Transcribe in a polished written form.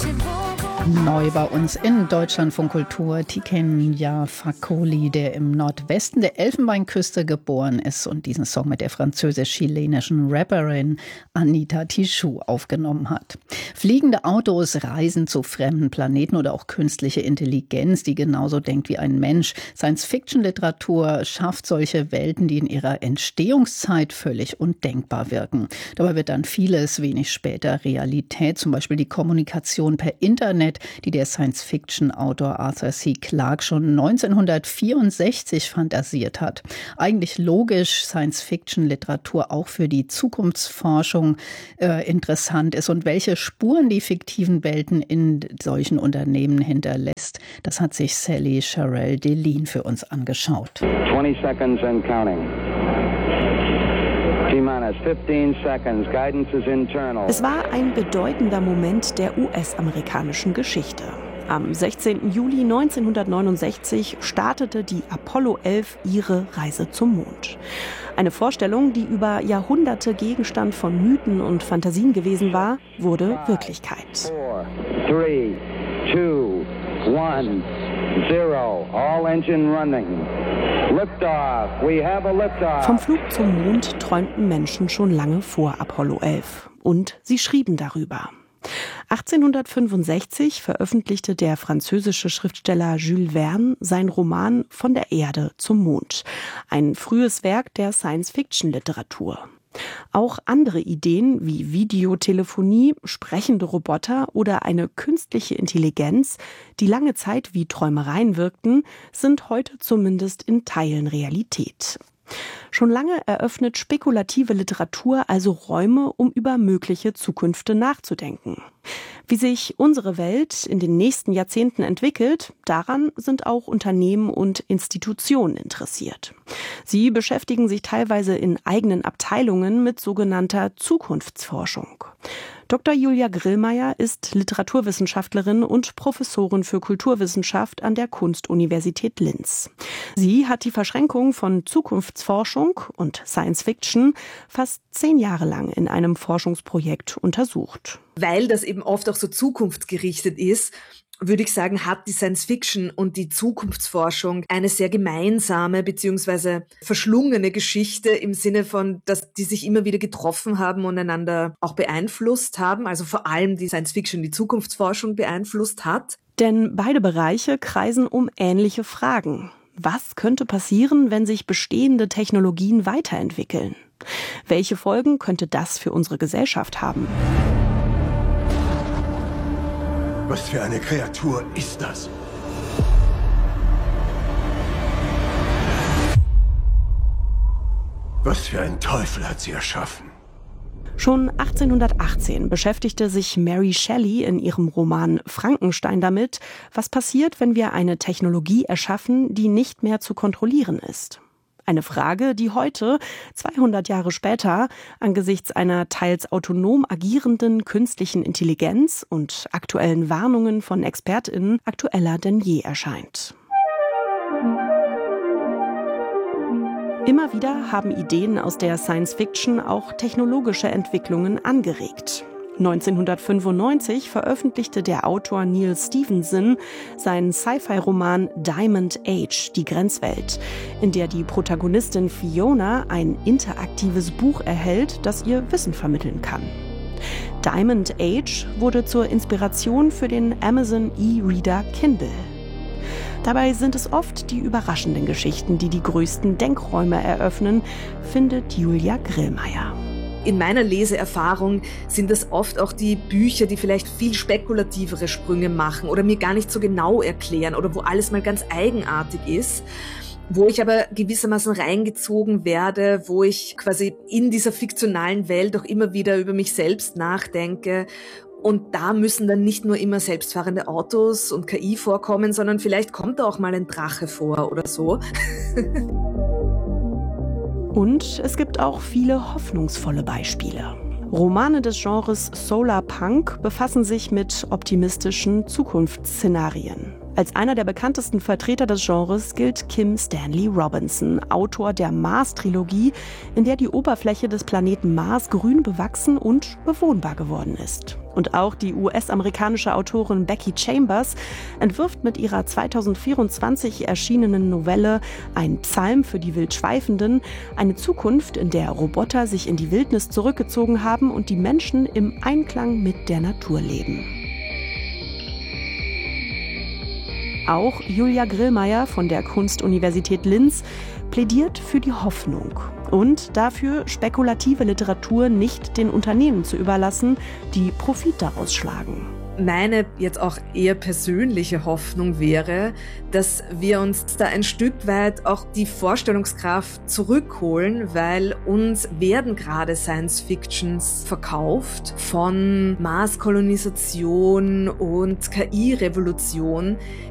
Neu bei uns in Deutschlandfunk Kultur Tikehanya Fakoly, der im Nordwesten der Elfenbeinküste geboren ist und diesen Song mit der französisch-chilenischen Rapperin Anita Tijoux aufgenommen hat. Fliegende Autos, Reisen zu fremden Planeten oder auch künstliche Intelligenz, die genauso denkt wie ein Mensch. Science-Fiction-Literatur schafft solche Welten, die in ihrer Entstehungszeit völlig undenkbar wirken. Dabei wird dann vieles wenig später Realität, zum Beispiel die Kommunikation per Internet, die der Science-Fiction-Autor Arthur C. Clarke schon 1964 fantasiert hat. Eigentlich logisch, Science-Fiction-Literatur auch für die Zukunftsforschung interessant ist und welche Spuren die fiktiven Welten in solchen Unternehmen hinterlässt, das hat sich Sally Sherrill Deline für uns angeschaut. 20 seconds and counting. Es war ein bedeutender Moment der US-amerikanischen Geschichte. Am 16. Juli 1969 startete die Apollo 11 ihre Reise zum Mond. Eine Vorstellung, die über Jahrhunderte Gegenstand von Mythen und Fantasien gewesen war, wurde Wirklichkeit. 4, 3, 2, 1, 0, all engine running. Liftoff. We have a liftoff. Vom Flug zum Mond träumten Menschen schon lange vor Apollo 11. Und sie schrieben darüber. 1865 veröffentlichte der französische Schriftsteller Jules Verne seinen Roman Von der Erde zum Mond. Ein frühes Werk der Science-Fiction-Literatur. Auch andere Ideen wie Videotelefonie, sprechende Roboter oder eine künstliche Intelligenz, die lange Zeit wie Träumereien wirkten, sind heute zumindest in Teilen Realität. Schon lange eröffnet spekulative Literatur also Räume, um über mögliche Zukünfte nachzudenken. Wie sich unsere Welt in den nächsten Jahrzehnten entwickelt, daran sind auch Unternehmen und Institutionen interessiert. Sie beschäftigen sich teilweise in eigenen Abteilungen mit sogenannter Zukunftsforschung. Dr. Julia Grillmeier ist Literaturwissenschaftlerin und Professorin für Kulturwissenschaft an der Kunstuniversität Linz. Sie hat die Verschränkung von Zukunftsforschung und Science Fiction fast 10 Jahre lang in einem Forschungsprojekt untersucht. Weil das eben oft auch so zukunftsgerichtet ist, würde ich sagen, hat die Science-Fiction und die Zukunftsforschung eine sehr gemeinsame bzw. verschlungene Geschichte im Sinne von, dass die sich immer wieder getroffen haben und einander auch beeinflusst haben. Also vor allem die Science-Fiction die Zukunftsforschung beeinflusst hat. Denn beide Bereiche kreisen um ähnliche Fragen. Was könnte passieren, wenn sich bestehende Technologien weiterentwickeln? Welche Folgen könnte das für unsere Gesellschaft haben? Was für eine Kreatur ist das? Was für ein Teufel hat sie erschaffen? Schon 1818 beschäftigte sich Mary Shelley in ihrem Roman Frankenstein damit, was passiert, wenn wir eine Technologie erschaffen, die nicht mehr zu kontrollieren ist. Eine Frage, die heute, 200 Jahre später, angesichts einer teils autonom agierenden künstlichen Intelligenz und aktuellen Warnungen von ExpertInnen aktueller denn je erscheint. Immer wieder haben Ideen aus der Science-Fiction auch technologische Entwicklungen angeregt. 1995 veröffentlichte der Autor Neal Stephenson seinen Sci-Fi-Roman Diamond Age, die Grenzwelt, in der die Protagonistin Fiona ein interaktives Buch erhält, das ihr Wissen vermitteln kann. Diamond Age wurde zur Inspiration für den Amazon E-Reader Kindle. Dabei sind es oft die überraschenden Geschichten, die die größten Denkräume eröffnen, findet Julia Grillmeier. In meiner Leseerfahrung sind es oft auch die Bücher, die vielleicht viel spekulativere Sprünge machen oder mir gar nicht so genau erklären oder wo alles mal ganz eigenartig ist, wo ich aber gewissermaßen reingezogen werde, wo ich quasi in dieser fiktionalen Welt auch immer wieder über mich selbst nachdenke. Und da müssen dann nicht nur immer selbstfahrende Autos und KI vorkommen, sondern vielleicht kommt da auch mal ein Drache vor oder so. Und es gibt auch viele hoffnungsvolle Beispiele. Romane des Genres Solarpunk befassen sich mit optimistischen Zukunftsszenarien. Als einer der bekanntesten Vertreter des Genres gilt Kim Stanley Robinson, Autor der Mars-Trilogie, in der die Oberfläche des Planeten Mars grün bewachsen und bewohnbar geworden ist. Und auch die US-amerikanische Autorin Becky Chambers entwirft mit ihrer 2024 erschienenen Novelle Ein Psalm für die Wildschweifenden eine Zukunft, in der Roboter sich in die Wildnis zurückgezogen haben und die Menschen im Einklang mit der Natur leben. Auch Julia Grillmeier von der Kunstuniversität Linz plädiert für die Hoffnung und dafür, spekulative Literatur nicht den Unternehmen zu überlassen, die Profit daraus schlagen. Meine jetzt auch eher persönliche Hoffnung wäre, dass wir uns da ein Stück weit auch die Vorstellungskraft zurückholen, weil uns werden gerade Science-Fictions verkauft von Marskolonisation und KI-Revolution,